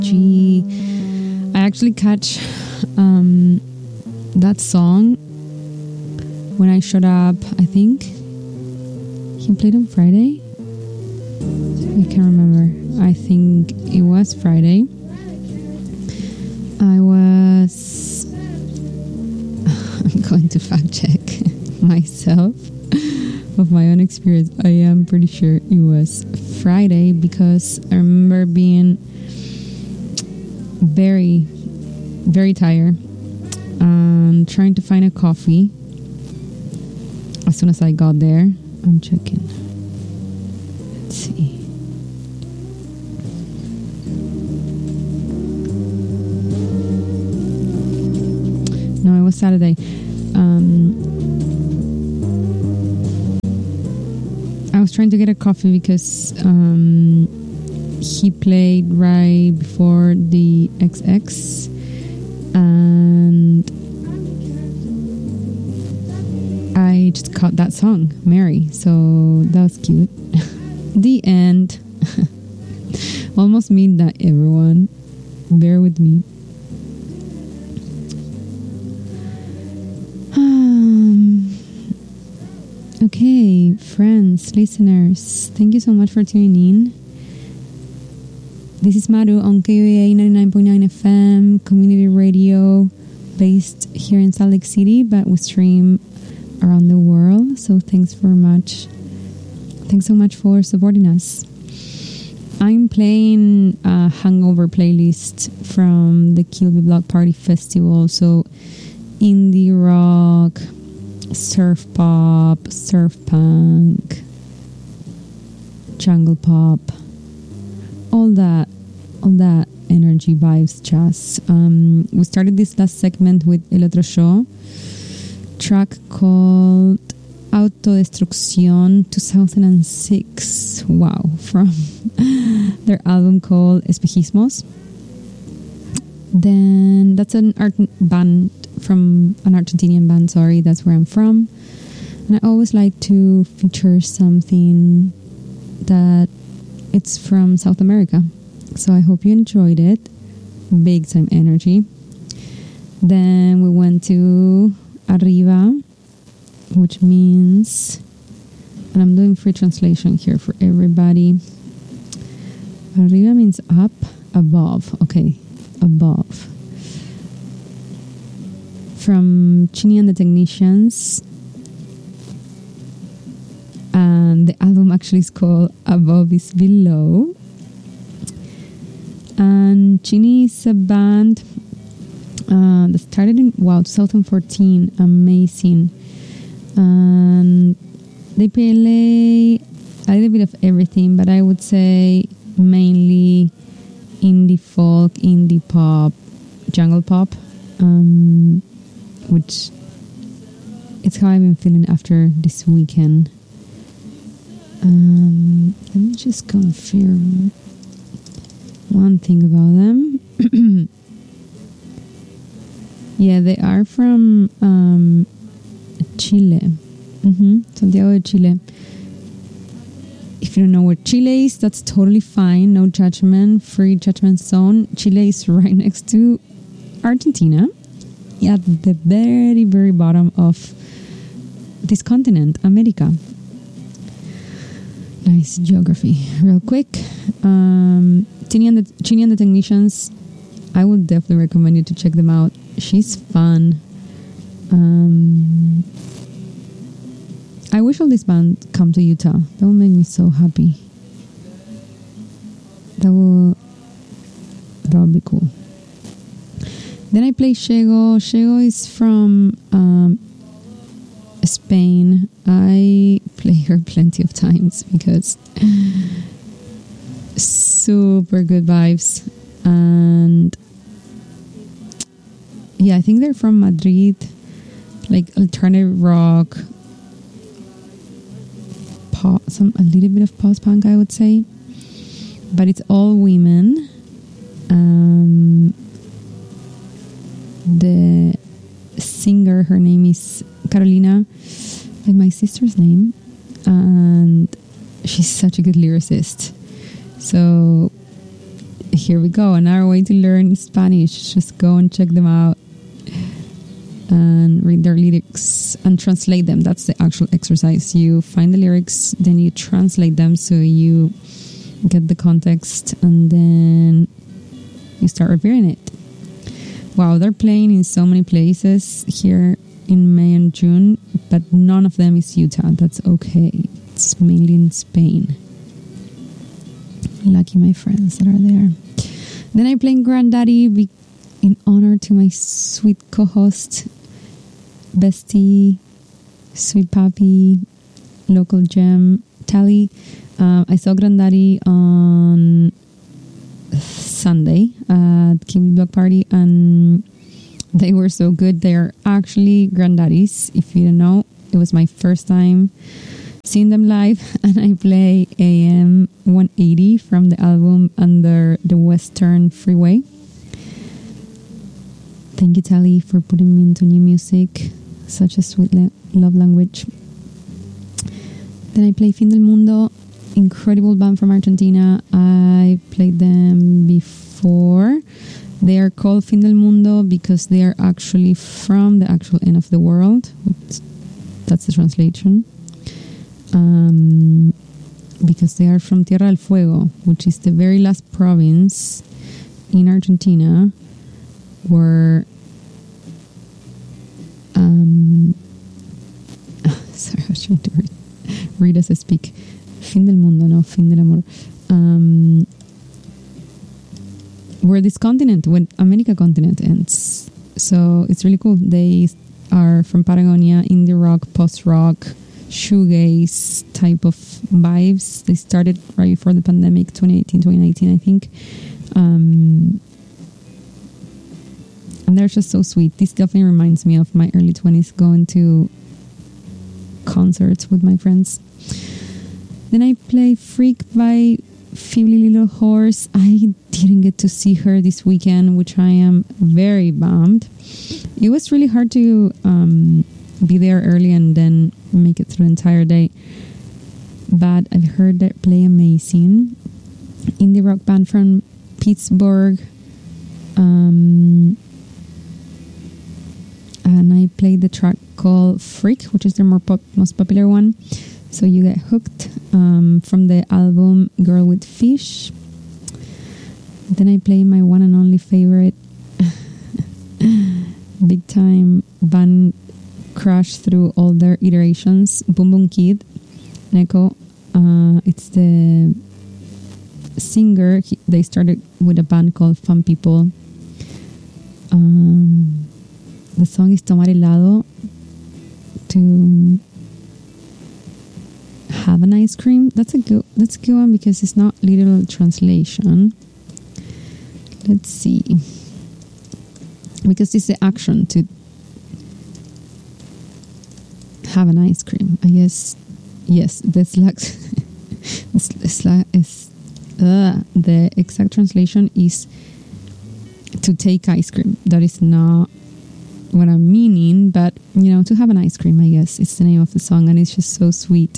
I actually catch that song when I showed up. I think he played on Friday. I can't remember. I think it was Friday. I'm going to fact check myself of my own experience. I am pretty sure it was Friday because I remember being very, very tired and trying to find a coffee. As soon as I got there, I'm checking. Let's see. No, it was Saturday. I was trying to get a coffee because he played right before the XX, and I just caught that song, Mary. So that was cute. The end. Almost midnight, everyone. Bear with me. Okay, friends, listeners, thank you so much for tuning in. This is Maru on KUAA 99.9 FM, community radio based here in Salt Lake City, but we stream around the world. So thanks so much for supporting us. I'm playing a hangover playlist from the Kilby Block Party Festival. So indie rock, surf pop, surf punk, jungle pop, all that energy, vibes, jazz. We started this last segment with El Otro Show, track called Autodestrucción 2006. Wow, from their album called Espejismos. Then that's an art band from an Argentinian band, sorry, that's where I'm from. And I always like to feature something that it's from South America. So I hope you enjoyed it. Big time energy. Then we went to Arriba, which means, and I'm doing free translation here for everybody. Arriba means up, above. Okay, above. From Chini and the Technicians, and the album actually is called Above is Below. And Chini is a band that started in 2014. Amazing. And they play a little bit of everything, but I would say mainly indie folk, indie pop, jungle pop. Which it's how I've been feeling after this weekend. Let me just confirm one thing about them. Yeah, they are from Chile. Santiago de Chile. If you don't know where Chile is, that's totally fine. No judgment, free judgment zone. Chile is right next to Argentina. At the very, very bottom of this continent, America. Nice geography. Real quick. Chini and the Technicians, I would definitely recommend you to check them out. She's fun. I wish all this band come to Utah. That would make me so happy. That would be cool. Then I play Shego. Shego is from Spain. I play her plenty of times because super good vibes. And yeah, I think they're from Madrid. Like alternative rock, pop, a little bit of post-punk, I would say. But it's all women. The singer, her name is Carolina, like my sister's name, and she's such a good lyricist. So here we go. Another way to learn Spanish. Just go and check them out and read their lyrics and translate them. That's the actual exercise. You find the lyrics, then you translate them so you get the context, and then you start repeating it. Wow, they're playing in so many places here in May and June, but none of them is Utah. That's okay. It's mainly in Spain. Lucky my friends that are there. Then I play Granddaddy in honor to my sweet co-host, bestie, sweet puppy, local gem, Tally. I saw Granddaddy on Sunday at Kim's Block Party, and they were so good. They're actually Granddaddies. If you don't know, it was my first time seeing them live, and I play AM 180 from the album Under the Western Freeway. Thank you, Tally, for putting me into new music. Such a sweet love language. Then I play Fin del Mundo, incredible band from Argentina. I played them before. They are called Fin del Mundo because they are actually from the actual end of the world. That's the translation. Because they are from Tierra del Fuego, which is the very last province in Argentina where sorry, I was trying to read as I speak. Fin del mundo, no, fin del amor. Where this continent, when America continent ends. So it's really cool. They are from Patagonia, indie rock, post-rock, shoegaze type of vibes. They started right before the pandemic, 2018, 2019, I think. And they're just so sweet. This definitely reminds me of my early 20s, going to concerts with my friends. Then I play Freak by Feebly Little Horse. I didn't get to see her this weekend, which I am very bummed. It was really hard to be there early and then make it through the entire day. But I've heard that play amazing. Indie rock band from Pittsburgh. And I played the track called Freak, which is their most popular one. So you get hooked from the album Girl with Fish. Then I play my one and only favorite big time band crash through all their iterations, Boom Boom Kid, Neko. It's the singer. They started with a band called Fun People. The song is Tomar Helado, to have an ice cream. That's a good one because it's not literal translation. Let's see, because it's the action to have an ice cream, I guess. Yes, the exact translation is to take ice cream. That is not what I'm meaning, but to have an ice cream, I guess it's the name of the song, and it's just so sweet.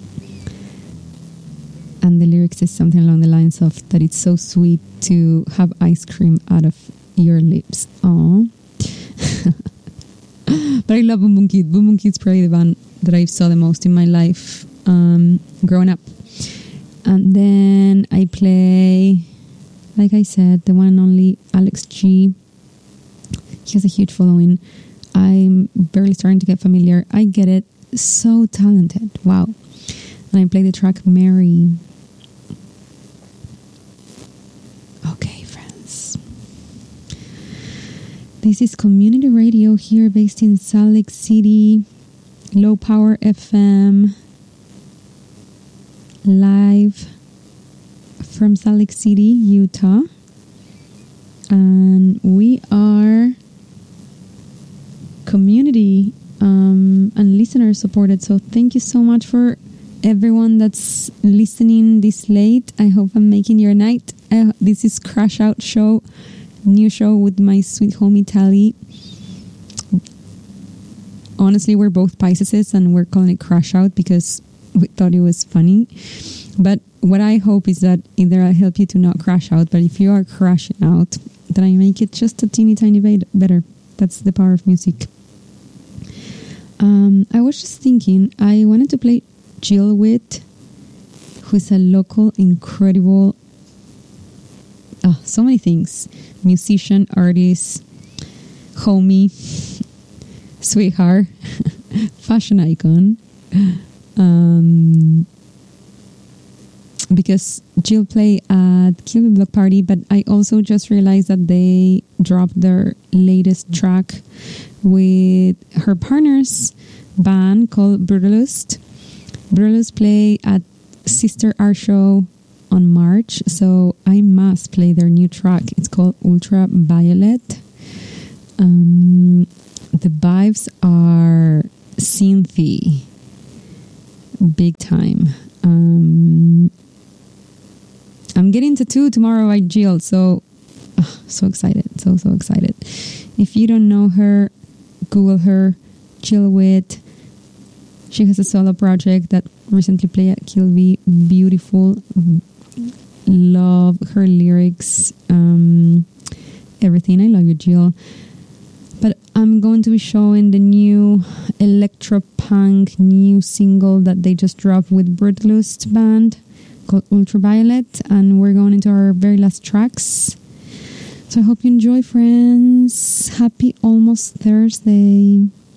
And the lyrics is something along the lines of that it's so sweet to have ice cream out of your lips. Aww. But I love Boom Boom Kid. Boom Boom Kid's probably the band that I saw the most in my life growing up. And then I play, like I said, the one and only Alex G. He has a huge following. I'm barely starting to get familiar. I get it. So talented. Wow. And I play the track Mary. Okay, friends. This is community radio here based in Salt Lake City. Low Power FM. Live from Salt Lake City, Utah. And we are community and listener supported. So thank you so much for everyone that's listening this late. I hope I'm making your night. This is Crash Out Show, new show with my sweet homie Tally. Honestly, we're both Pisces and we're calling it Crash Out because we thought it was funny. But what I hope is that either I help you to not crash out, but if you are crashing out, that I make it just a teeny tiny bit better. That's the power of music. I was just thinking, I wanted to play Jill Witt, who's a local, incredible, so many things. Musician, artist, homie, sweetheart, fashion icon. Because Jill played at Kill the Block Party, but I also just realized that they dropped their latest track with her partner's band called Brutalist. Brutalist play at Sister Art Show on March, so I must play their new track. It's called Ultraviolet. The vibes are synthy, big time. I'm getting tattooed tomorrow by Jill, so excited, so excited. If you don't know her, Google her, Jill Witt. She has a solo project that recently played at Kilby. Beautiful. Love her lyrics. Everything. I love you, Jill. But I'm going to be showing the new electropunk new single that they just dropped with Brutalist band called Ultraviolet, and we're going into our very last tracks. So I hope you enjoy, friends. Happy almost Thursday.